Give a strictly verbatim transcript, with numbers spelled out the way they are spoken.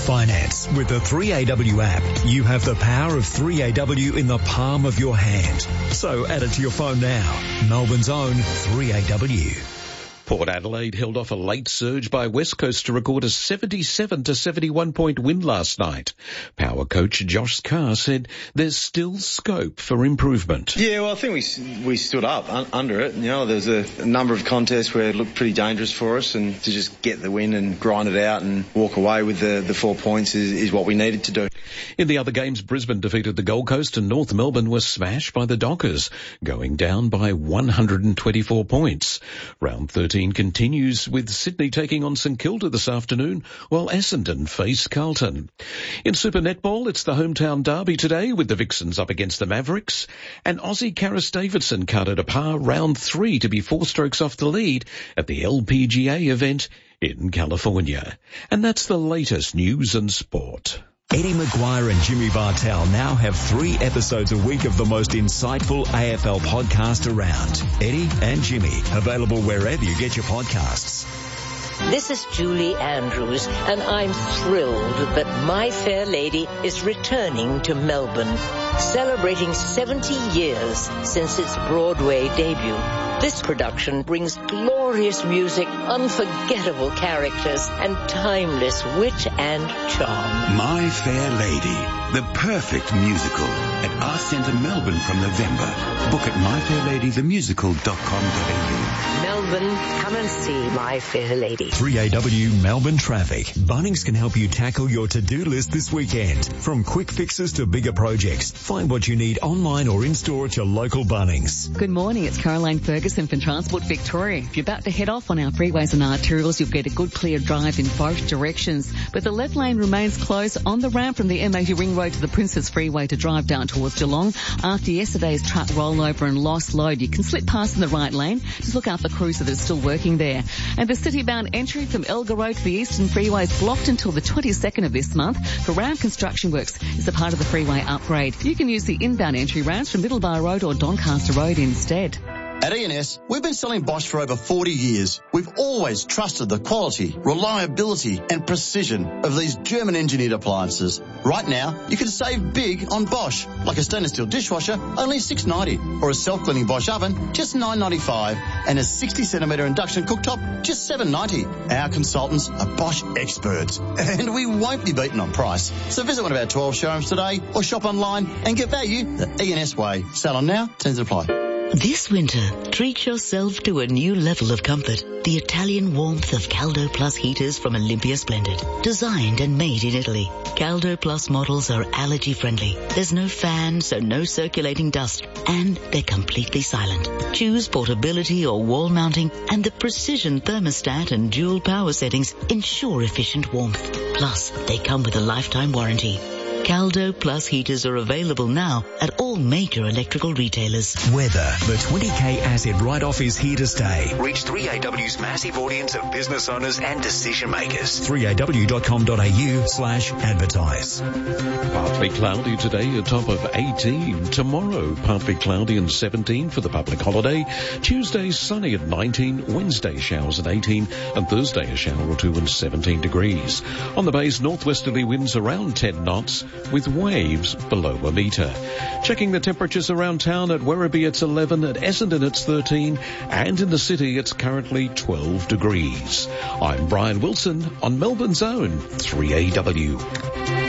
finance. With the three A W app, you have the power of three A W in the palm of your hand. So add it to your phone now. Melbourne's own three A W. Port Adelaide held off a late surge by West Coast to record a seventy-seven to seventy-one point win last night. Power coach Josh Carr said there's still scope for improvement. Yeah, well, I think we we stood up un- under it. You know, there's a, a number of contests where it looked pretty dangerous for us, and to just get the win and grind it out and walk away with the, the four points is, is what we needed to do. In the other games, Brisbane defeated the Gold Coast and North Melbourne was smashed by the Dockers, going down by one hundred twenty-four points. Round thirteen continues with Sydney taking on St Kilda this afternoon, while Essendon face Carlton. In Super Netball, it's the hometown derby today with the Vixens up against the Mavericks, and Aussie Karis Davidson cut it a par round three to be four strokes off the lead at the L P G A event in California. And that's the latest news and sport. Eddie Maguire and Jimmy Bartell now have three episodes a week of the most insightful A F L podcast around. Eddie and Jimmy, available wherever you get your podcasts. This is Julie Andrews, and I'm thrilled that My Fair Lady is returning to Melbourne, celebrating seventy years since its Broadway debut. This production brings glorious music, unforgettable characters, and timeless wit and charm. My Fair Lady, the perfect musical at Arts Centre Melbourne from November. Book at my fair lady the musical dot com dot a u. Melbourne, come and see My Fair Lady. three A W Melbourne Traffic. Bunnings can help you tackle your to-do list this weekend. From quick fixes to bigger projects, find what you need online or in-store at your local Bunnings. Good morning, it's Caroline Ferguson from Transport Victoria. If you're about to head off on our freeways and arterials, you'll get a good clear drive in both directions. But the left lane remains closed on the ramp from the M eighty Ring Road to the Princess Freeway to drive down towards Geelong. After yesterday's truck rollover and lost load, you can slip past in the right lane. Just look out for crews that are still working there. And the city-bound entry from Elgar Road to the Eastern Freeway is blocked until the twenty-second of this month for round construction works as a part of the freeway upgrade. You can use the inbound entry routes from Middlebar Road or Doncaster Road instead. At E and S, we've been selling Bosch for over forty years. We've always trusted the quality, reliability and precision of these German-engineered appliances. Right now, you can save big on Bosch, like a stainless steel dishwasher, only six dollars ninety, or a self-cleaning Bosch oven, just nine dollars ninety-five, and a sixty centimetre induction cooktop, just seven dollars ninety. Our consultants are Bosch experts, and we won't be beaten on price. So visit one of our twelve showrooms today, or shop online and get value the E and S way. Sale on now, terms apply. This winter, treat yourself to a new level of comfort. The Italian warmth of Caldo Plus heaters from Olympia Splendid. Designed and made in Italy. Caldo Plus models are allergy friendly. There's no fan, so no circulating dust. And they're completely silent. Choose portability or wall mounting, and the precision thermostat and dual power settings ensure efficient warmth. Plus, they come with a lifetime warranty. Caldo Plus heaters are available now at all major electrical retailers. Weather. The twenty K asset write-off is here to stay. Reach three A W's massive audience of business owners and decision makers. three A W dot com dot a u slash advertise. Partly cloudy today, a top of eighteen. Tomorrow, partly cloudy and seventeen for the public holiday. Tuesday, sunny at nineteen. Wednesday, showers at eighteen. And Thursday, a shower or two and seventeen degrees. On the base, northwesterly winds around ten knots. With waves below a metre. Checking the temperatures around town, at Werribee it's eleven, at Essendon it's thirteen, and in the city it's currently twelve degrees. I'm Brian Wilson on Melbourne's own three A W.